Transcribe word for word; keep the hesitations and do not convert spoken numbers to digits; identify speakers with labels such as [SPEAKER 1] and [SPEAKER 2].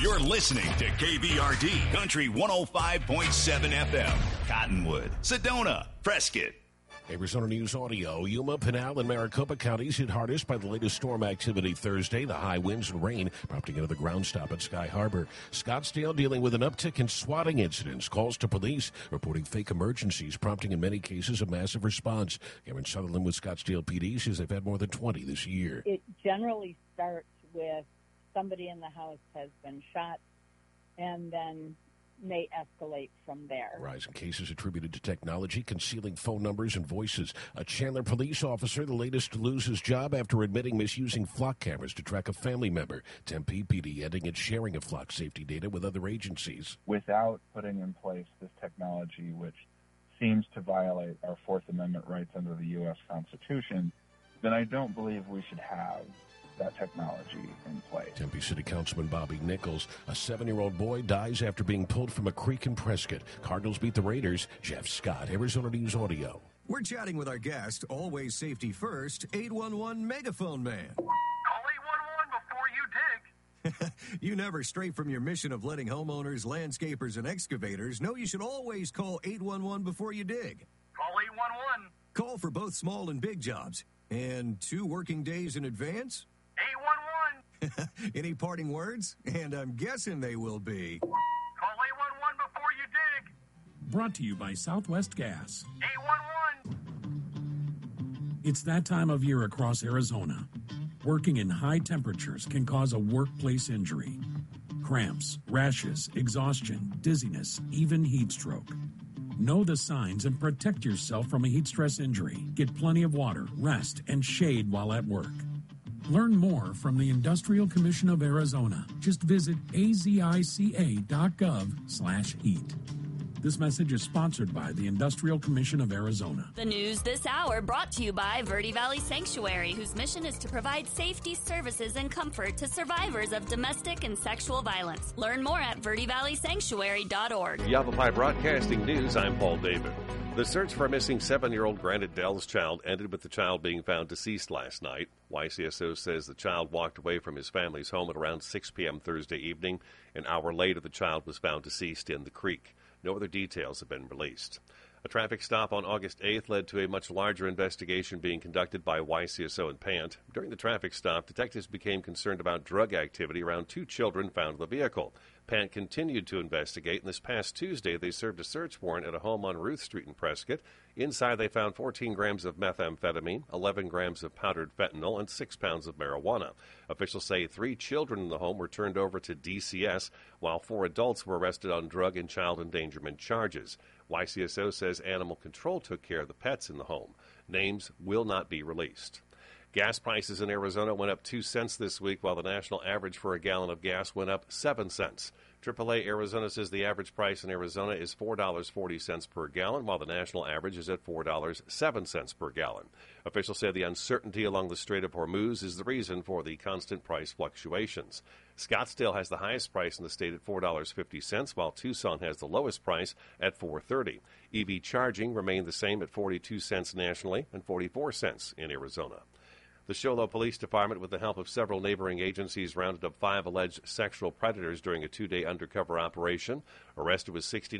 [SPEAKER 1] You're listening to K B R D Country one oh five point seven F M. Cottonwood, Sedona, Prescott.
[SPEAKER 2] Arizona News Audio. Yuma, Pinal, and Maricopa counties hit hardest by the latest storm activity Thursday. The high winds and rain prompting another ground stop at Sky Harbor. Scottsdale dealing with an uptick in swatting incidents. Calls to police reporting fake emergencies, prompting in many cases a massive response. Karen Sutherland with Scottsdale P D says they've had more than twenty this year.
[SPEAKER 3] It generally starts with somebody in the house has been shot, and then may escalate from there.
[SPEAKER 2] Rise in cases attributed to technology, concealing phone numbers and voices. A Chandler police officer, the latest to lose his job after admitting misusing flock cameras to track a family member. Tempe P D ending its sharing of flock safety data with other agencies.
[SPEAKER 4] Without putting in place this technology, which seems to violate our Fourth Amendment rights under the U S Constitution, then I don't believe we should have that technology in place.
[SPEAKER 2] Tempe City Councilman Bobby Nichols. A seven-year-old boy dies after being pulled from a creek in Prescott. Cardinals beat the Raiders. Jeff Scott, Arizona News Audio.
[SPEAKER 5] We're chatting with our guest, always safety first, eight one one Megaphone Man.
[SPEAKER 6] Call eight one one before you dig.
[SPEAKER 5] You never stray from your mission of letting homeowners, landscapers, and excavators know you should always call eight one one before you dig.
[SPEAKER 6] Call eight one one.
[SPEAKER 5] Call for both small and big jobs. And two working days in advance?
[SPEAKER 6] eight one one.
[SPEAKER 5] Any parting words? And I'm guessing they will be.
[SPEAKER 6] Call eight one one before you dig.
[SPEAKER 7] Brought to you by Southwest Gas.
[SPEAKER 6] eight one one.
[SPEAKER 7] It's that time of year across Arizona. Working in high temperatures can cause a workplace injury. Cramps, rashes, exhaustion, dizziness, even heat stroke. Know the signs and protect yourself from a heat stress injury. Get plenty of water, rest, and shade while at work. Learn more from the Industrial Commission of Arizona. Just visit azica.gov slash heat. This message is sponsored by the Industrial Commission of Arizona.
[SPEAKER 8] The news this hour brought to you by Verde Valley Sanctuary, whose mission is to provide safety, services, and comfort to survivors of domestic and sexual violence. Learn more at verde valley sanctuary dot org.
[SPEAKER 9] Yavapai Broadcasting News, I'm Paul David. The search for a missing seven-year-old Granite Dells child ended with the child being found deceased last night. Y C S O says the child walked away from his family's home at around six p.m. Thursday evening. An hour later, the child was found deceased in the creek. No other details have been released. A traffic stop on August eighth led to a much larger investigation being conducted by Y C S O and Pant. During the traffic stop, detectives became concerned about drug activity around two children found in the vehicle. Pant continued to investigate, and this past Tuesday they served a search warrant at a home on Ruth Street in Prescott. Inside they found fourteen grams of methamphetamine, eleven grams of powdered fentanyl, and six pounds of marijuana. Officials say three children in the home were turned over to D C S, while four adults were arrested on drug and child endangerment charges. Y C S O says Animal Control took care of the pets in the home. Names will not be released. Gas prices in Arizona went up two cents this week, while the national average for a gallon of gas went up seven cents. triple A Arizona says the average price in Arizona is four dollars and forty cents per gallon, while the national average is at four dollars and seven cents per gallon. Officials say the uncertainty along the Strait of Hormuz is the reason for the constant price fluctuations. Scottsdale has the highest price in the state at four dollars and fifty cents, while Tucson has the lowest price at four dollars and thirty cents. E V charging remained the same at forty-two cents nationally and forty-four cents in Arizona. The Show Low Police Department, with the help of several neighboring agencies, rounded up five alleged sexual predators during a two-day undercover operation. Arrested was sixty